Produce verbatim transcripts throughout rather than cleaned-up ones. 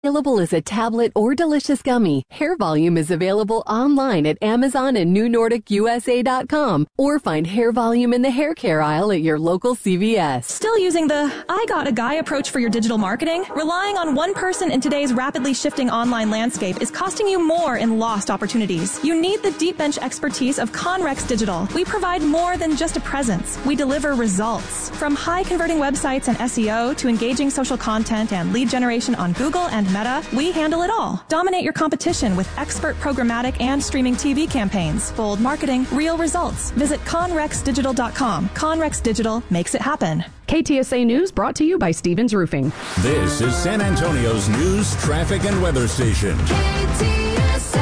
Available as a tablet or delicious gummy, Hair Volume is available online at Amazon and new nordic U S A dot com, or find Hair Volume in the hair care aisle at your local C V S. Still using the I got a guy approach for your digital marketing? Relying on one person in today's rapidly shifting online landscape is costing you more in lost opportunities. You need the deep bench expertise of Conrex Digital. We provide more than just a presence. We deliver results. From high converting websites and S E O to engaging social content and lead generation on Google and Meta, we handle it all. Dominate your competition with expert programmatic and streaming T V campaigns. Bold marketing, real results. Visit conrex digital dot com. Conrex Digital makes it happen. K T S A News brought to you by Stevens Roofing. This is San Antonio's news, traffic, and weather station. K T S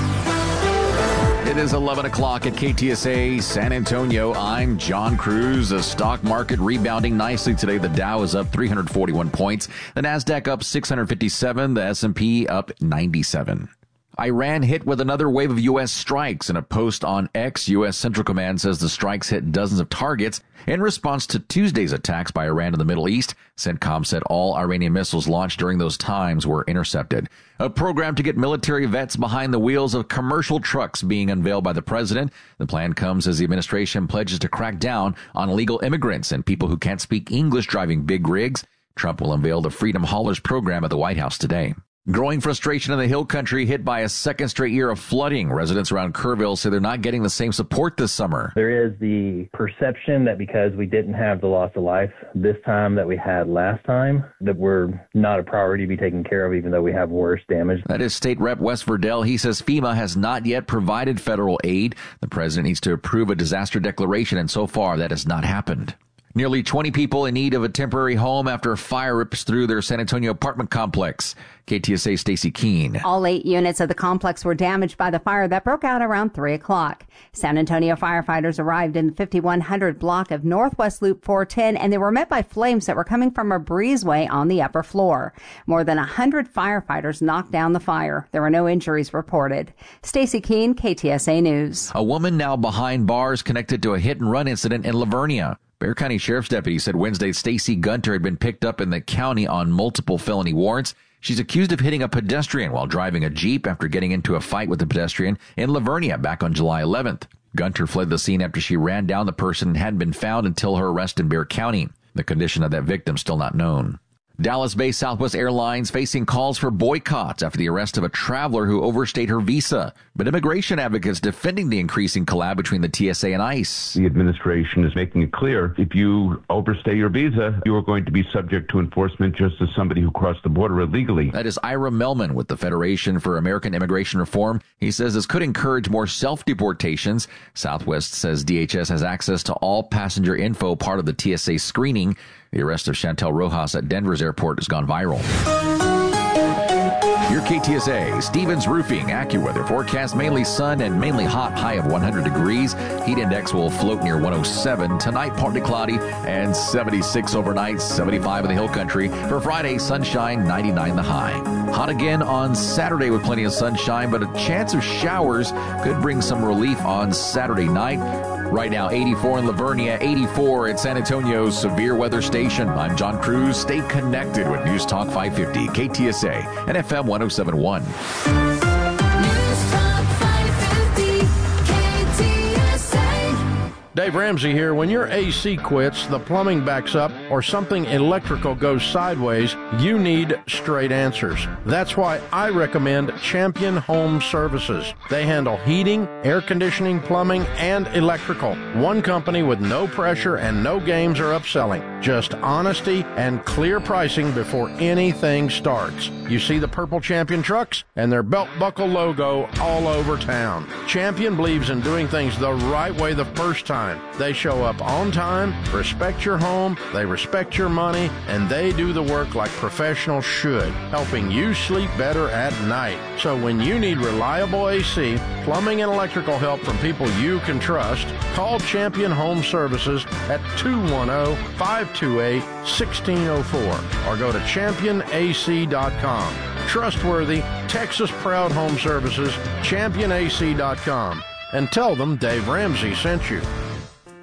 A. It is eleven o'clock at K T S A San Antonio. I'm John Cruz. The stock market rebounding nicely today. The Dow is up three hundred forty-one points. The Nasdaq up six hundred fifty-seven. The S and P up ninety-seven. Iran hit with another wave of U S strikes. In a post on X, U S Central Command says the strikes hit dozens of targets in response to Tuesday's attacks by Iran in the Middle East. CENTCOM said all Iranian missiles launched during those times were intercepted. A program to get military vets behind the wheels of commercial trucks being unveiled by the president. The plan comes as the administration pledges to crack down on illegal immigrants and people who can't speak English driving big rigs. Trump will unveil the Freedom Haulers program at the White House today. Growing frustration in the Hill Country hit by a second straight year of flooding. Residents around Kerrville say they're not getting the same support this summer. There is the perception that because we didn't have the loss of life this time that we had last time, that we're not a priority to be taken care of, even though we have worse damage. That is State Rep Wes Verdell. He says FEMA has not yet provided federal aid. The president needs to approve a disaster declaration, and so far that has not happened. Nearly twenty people in need of a temporary home after a fire rips through their San Antonio apartment complex. K T S A Stacy Keene. All eight units of the complex were damaged by the fire that broke out around three o'clock. San Antonio firefighters arrived in the fifty-one hundred block of Northwest Loop four ten, and they were met by flames that were coming from a breezeway on the upper floor. More than one hundred firefighters knocked down the fire. There were no injuries reported. Stacy Keene, K T S A News. A woman now behind bars connected to a hit-and-run incident in Lavernia. Bexar County Sheriff's deputy said Wednesday Stacy Gunter had been picked up in the county on multiple felony warrants. She's accused of hitting a pedestrian while driving a Jeep after getting into a fight with a pedestrian in Lavernia back on July eleventh. Gunter fled the scene after she ran down the person and hadn't been found until her arrest in Bexar County. The condition of that victim still not known. Dallas-based Southwest Airlines facing calls for boycotts after the arrest of a traveler who overstayed her visa. But immigration advocates defending the increasing collab between the T S A and ICE. The administration is making it clear if you overstay your visa, you are going to be subject to enforcement just as somebody who crossed the border illegally. That is Ira Melman with the Federation for American Immigration Reform. He says this could encourage more self-deportations. Southwest says D H S has access to all passenger info, part of the T S A screening. The arrest of Chantel Rojas at Denver's airport has gone viral. Your K T S A, Stevens Roofing, AccuWeather forecast mainly sun and mainly hot, high of one hundred degrees. Heat index will float near one oh seven. Tonight, partly cloudy and seventy-six overnight, seventy-five in the Hill Country. For Friday, sunshine, ninety-nine the high. Hot again on Saturday with plenty of sunshine, but a chance of showers could bring some relief on Saturday night. Right now, eighty-four in Lavernia, eighty-four at San Antonio's severe weather station. I'm John Cruz. Stay connected with News Talk five fifty, K T S A, and F M one oh seven point one. News Talk five fifty, K T S A. Dave Ramsey here. When your A C quits, the plumbing backs up, or something electrical goes sideways, you need straight answers. That's why I recommend Champion Home Services. They handle heating, air conditioning, plumbing, and electrical. One company with no pressure and no games or upselling. Just honesty and clear pricing before anything starts. You see the purple Champion trucks and their belt buckle logo all over town. Champion believes in doing things the right way the first time. They show up on time, respect your home, they respect your money, and they do the work like professionals should, helping you sleep better at night. So when you need reliable A C, plumbing, and electrical help from people you can trust, call Champion Home Services at two one zero, five two eight, one six zero four or go to champion A C dot com. Trustworthy, Texas-proud home services, champion A C dot com. And tell them Dave Ramsey sent you.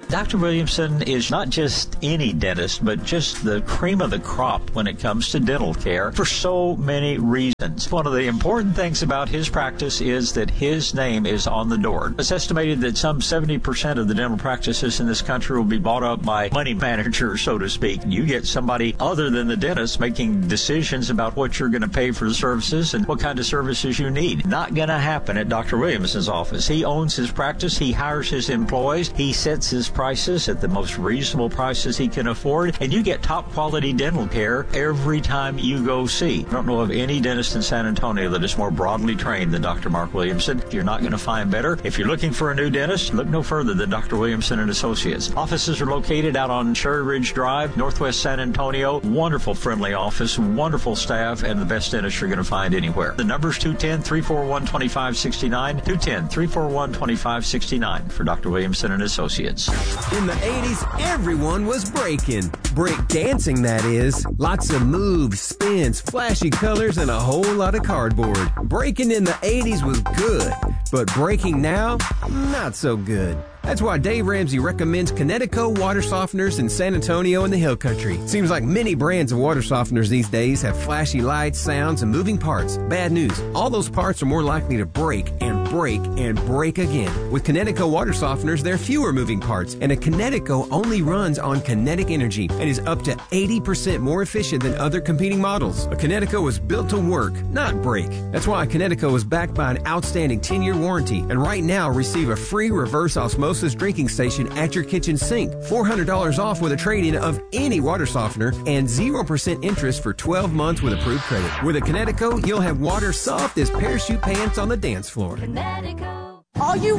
Doctor Williamson is not just any dentist, but just the cream of the crop when it comes to dental care for so many reasons. One of the important things about his practice is that his name is on the door. It's estimated that some seventy percent of the dental practices in this country will be bought up by money managers, so to speak. You get somebody other than the dentist making decisions about what you're going to pay for the services and what kind of services you need. Not going to happen at Doctor Williamson's office. He owns his practice. He hires his employees. He sets his prices at the most reasonable prices he can afford, and you get top quality dental care every time you go see. I don't know of any dentist in San Antonio that is more broadly trained than Doctor Mark Williamson. You're not going to find better. If you're looking for a new dentist, look no further than Doctor Williamson and Associates. Offices are located out on Cherry Ridge Drive, Northwest San Antonio. Wonderful, friendly office, wonderful staff, and the best dentist you're going to find anywhere. The number's two one zero, three four one, two five six nine, two one zero, three four one, two five six nine for Doctor Williamson and Associates. In the eighties, everyone was breaking. Break dancing, that is. Lots of moves, spins, flashy colors, and a whole lot of cardboard. Breaking in the eighties was good, but breaking now, not so good. That's why Dave Ramsey recommends Kinetico water softeners in San Antonio and the Hill Country. Seems like many brands of water softeners these days have flashy lights, sounds, and moving parts. Bad news. All those parts are more likely to break and break and break again. With Kinetico water softeners, there are fewer moving parts, and a Kinetico only runs on kinetic energy and is up to eighty percent more efficient than other competing models. A Kinetico was built to work, not break. That's why a Kinetico is backed by an outstanding ten-year warranty, and right now receive a free reverse osmosis drinking station at your kitchen sink. four hundred dollars off with a trade-in of any water softener and zero percent interest for twelve months with approved credit. With a Kinetico, you'll have water soft as parachute pants on the dance floor. Kinetico. Are you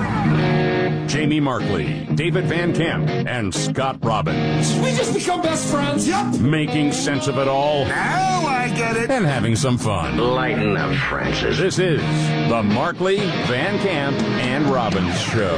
ready? Jamie Markley, David Van Camp, and Scott Robbins. We just become best friends, yep. Making sense of it all. Now I get it. And having some fun. Lighten up, Francis. This is the Markley, Van Camp, and Robbins Show.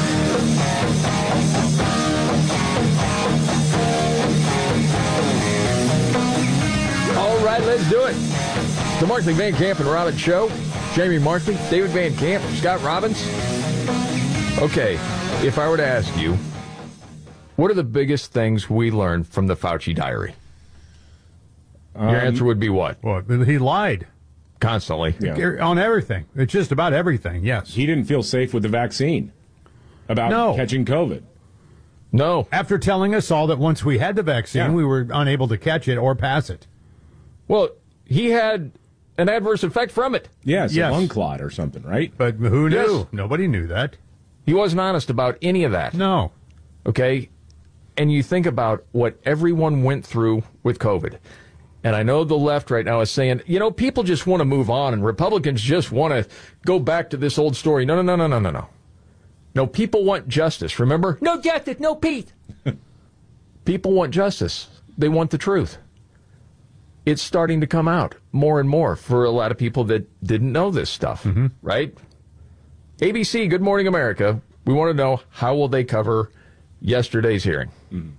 All right, let's do it. The Markley, Van Camp, and Robbins Show. Jamie Markley, David Van Camp, Scott Robbins. Okay, if I were to ask you, what are the biggest things we learned from the Fauci diary? Um, Your answer would be what? Well, he lied. Constantly. Yeah. On everything. It's just about everything, yes. He didn't feel safe with the vaccine about no. catching COVID. No. After telling us all that once we had the vaccine, yeah. we were unable to catch it or pass it. Well, he had an adverse effect from it. Yeah, it's yes. a lung clot or something, right? But who knew? Yes. Nobody knew that. He wasn't honest about any of that. No. Okay? And you think about what everyone went through with COVID. And I know the left right now is saying, you know, people just want to move on and Republicans just want to go back to this old story. No, no, no, no, no, no, no. No, people want justice, remember? No justice, no peace. People want justice. They want the truth. It's starting to come out more and more for a lot of people that didn't know this stuff, mm-hmm. right? A B C, Good Morning America, we want to know how will they cover yesterday's hearing. Mm-hmm.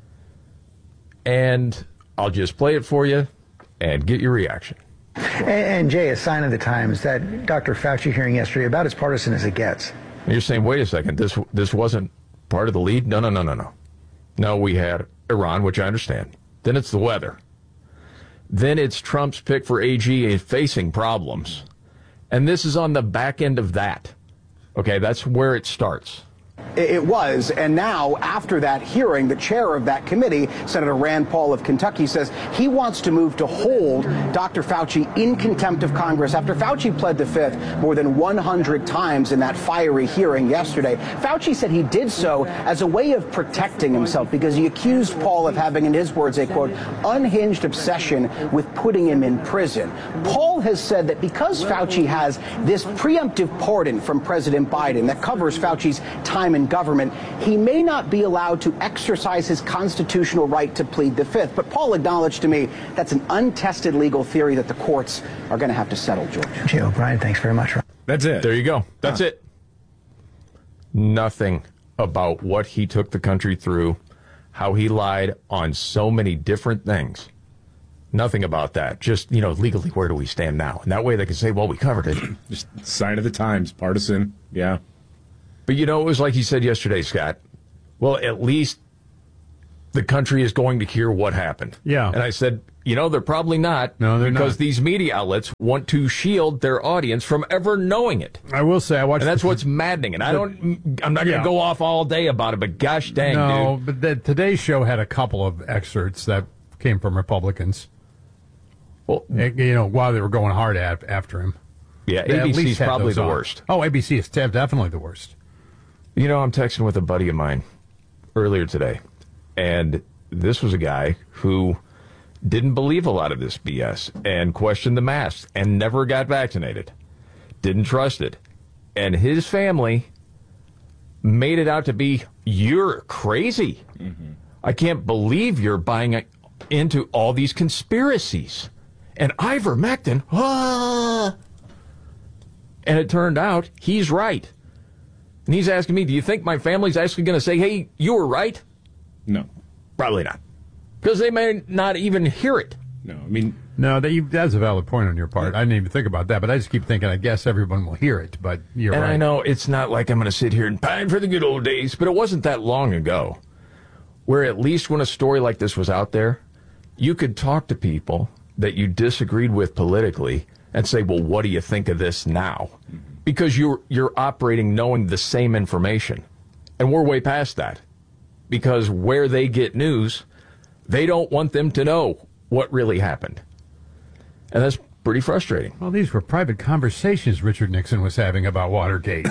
And I'll just play it for you and get your reaction. And, and Jay, a sign of the times that Doctor Fauci hearing yesterday about as partisan as it gets. And you're saying, wait a second, this this wasn't part of the lead? No, no, no, no, no. No, we had Iran, which I understand. Then it's the weather. Then it's Trump's pick for A G and facing problems. And this is on the back end of that. Okay, that's where it starts. It was, and now, after that hearing, the chair of that committee, Senator Rand Paul of Kentucky, says he wants to move to hold Doctor Fauci in contempt of Congress after Fauci pled the fifth more than one hundred times in that fiery hearing yesterday. Fauci said he did so as a way of protecting himself because he accused Paul of having, in his words, a, quote, unhinged obsession with putting him in prison. Paul has said that because Fauci has this preemptive pardon from President Biden that covers Fauci's time in government, he may not be allowed to exercise his constitutional right to plead the fifth. But Paul acknowledged to me that's an untested legal theory that the courts are going to have to settle, George. Jay O'Brien, thanks very much. That's it. There you go. That's huh. it. Nothing about what he took the country through, how he lied on so many different things. Nothing about that. Just, you know, legally, where do we stand now? And that way they can say, well, we covered it. Just sign of the times, partisan. Yeah. But, you know, it was like he said yesterday, Scott. well, at least the country is going to hear what happened. Yeah. And I said, you know, they're probably not. No, they're because not. these media outlets want to shield their audience from ever knowing it. I will say, I watched. And that's the, what's maddening. And I don't, I'm not going to Yeah. go off all day about it, but gosh dang, no, dude. but the Today Show had a couple of excerpts that came from Republicans. Well, you know, while they were going hard at, after him. Yeah, They at A B C's least had probably those the on. worst. Oh, A B C is te- definitely the worst. You know, I'm texting with a buddy of mine earlier today, and this was a guy who didn't believe a lot of this B S and questioned the masks and never got vaccinated. Didn't trust it. And his family made it out to be, you're crazy. Mm-hmm. I can't believe you're buying into all these conspiracies. And ivermectin, ah. And it turned out he's right. And he's asking me, do you think my family's actually going to say, hey, you were right? No. Probably not. Because they may not even hear it. No, I mean... No, that you, that's a valid point on your part. I didn't even think about that, but I just keep thinking, I guess everyone will hear it, but you're and right. I know it's not like I'm going to sit here and pine for the good old days, but it wasn't that long ago where at least when a story like this was out there, you could talk to people that you disagreed with politically and say, well, what do you think of this now? Because you're you're operating knowing the same information. And we're way past that. Because where they get news, they don't want them to know what really happened. And that's pretty frustrating. Well, these were private conversations Richard Nixon was having about Watergate.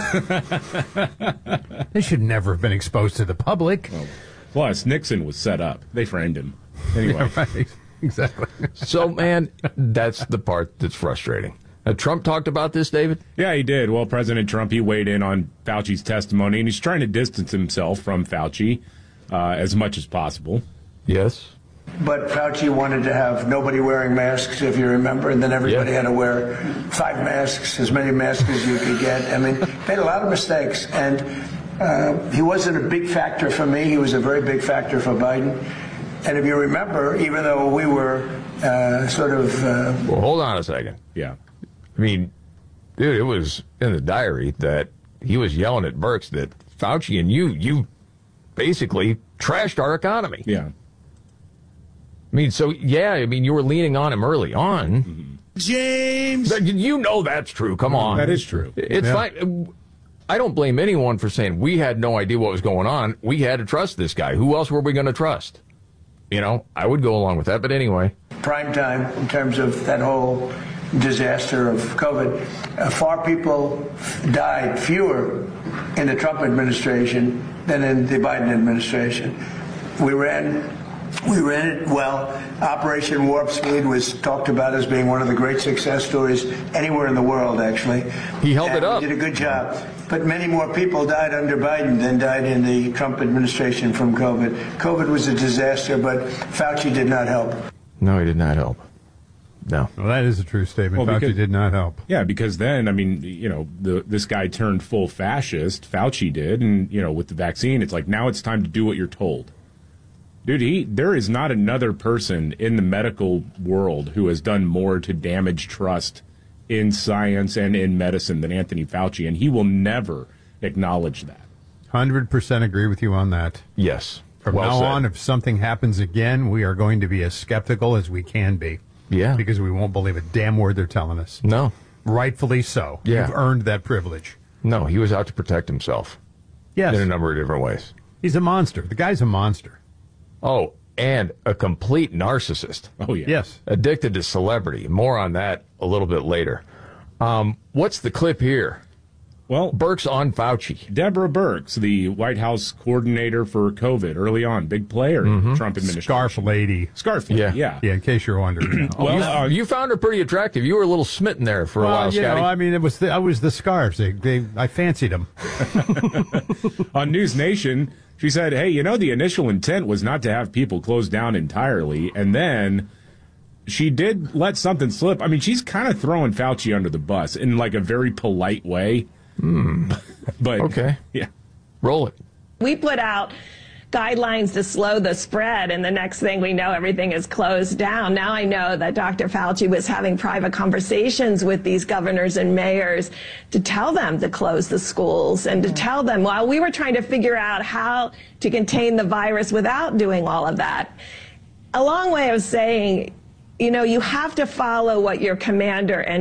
They should never have been exposed to the public. Well, plus, Nixon was set up. They framed him. Anyway. Yeah, right. Exactly. So, man, that's the part that's frustrating. Now, Trump talked about this, David? Yeah, he did. Well, President Trump, he weighed in on Fauci's testimony, and he's trying to distance himself from Fauci uh, as much as possible. Yes. But Fauci wanted to have nobody wearing masks, if you remember, and then everybody Yeah. had to wear five masks, as many masks as you could get. I mean, made a lot of mistakes, and uh, he wasn't a big factor for me. He was a very big factor for Biden. And if you remember, even though we were uh, sort of... Uh, well, hold on a second. Yeah. I mean, dude, it was in the diary that he was yelling at Birx that Fauci and you, you basically trashed our economy. Yeah. I mean, so, yeah, I mean, you were leaning on him early on. Mm-hmm. James! You know that's true. Come on. That is true. It's Yeah. fine. I don't blame anyone for saying we had no idea what was going on. We had to trust this guy. Who else were we going to trust? You know, I would go along with that, but anyway. prime time in terms of that whole disaster of COVID. Uh, far people died, fewer in the Trump administration than in the Biden administration. We ran We ran it well. Operation Warp Speed was talked about as being one of the great success stories anywhere in the world, actually. He held and it up. We did a good job. But many more people died under Biden than died in the Trump administration from COVID. COVID was a disaster, but Fauci did not help. No, he did not help. No. Well, that is a true statement. Well, Fauci because- did not help. Yeah, because then, I mean, you know, the, this guy turned full fascist, Fauci did, and, you know, with the vaccine, it's like, now it's time to do what you're told. Dude, he, there is not another person in the medical world who has done more to damage trust in science and in medicine than Anthony Fauci, and he will never acknowledge that. one hundred percent agree with you on that. Yes. From Well now said. on, if something happens again, we are going to be as skeptical as we can be. Yeah. Because we won't believe a damn word they're telling us. No. Rightfully so. Yeah. You've earned that privilege. No, he was out to protect himself. Yes. In a number of different ways. He's a monster. The guy's a monster. Oh, and a complete narcissist. Oh, yeah. Yes. Addicted to celebrity. More on that a little bit later. Um, what's the clip here? Well, Birx on Fauci. Deborah Birx, the White House coordinator for COVID early on, big player in the Trump administration. Scarf lady. Scarf lady, Yeah. yeah. Yeah, in case you're wondering. Well, you, uh, you found her pretty attractive. You were a little smitten there for a well, while, you Scotty. know, I mean, it was the, I was the scarves. They, they, I fancied them. On News Nation, she said, hey, you know, the initial intent was not to have people close down entirely, and then she did let something slip. I mean, she's kind of throwing Fauci under the bus in, like, a very polite way. Hmm. But Okay. yeah. Roll it. We put out guidelines to slow the spread, and the next thing we know, everything is closed down. Now I know that Doctor Fauci was having private conversations with these governors and mayors to tell them to close the schools and to tell them, while we were trying to figure out how to contain the virus without doing all of that. A long way of saying, you know, you have to follow what your commander and